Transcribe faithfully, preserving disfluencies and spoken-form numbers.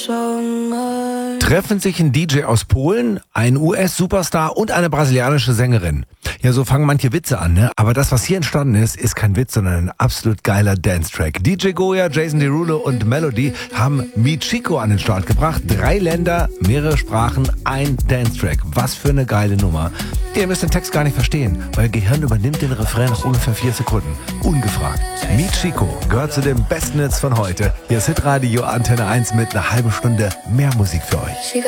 Treffen sich ein D J aus Polen, ein U S-Superstar und eine brasilianische Sängerin. Ja, so fangen manche Witze an, ne? Aber das, was hier entstanden ist, ist kein Witz, sondern ein absolut geiler Dance-Track. D J Goya, Jason Derulo und Melody haben Mi Chico an den Start gebracht. Drei Länder, mehrere Sprachen, ein Dance-Track. Was für eine geile Nummer. Ihr müsst den Text gar nicht verstehen, weil Gehirn übernimmt den Refrain nach ungefähr vier Sekunden. Ungefragt. Mi Chico gehört zu den besten Hits von heute. Hier ist Hitradio Antenne eins mit einer halben Stunde mehr Musik für euch.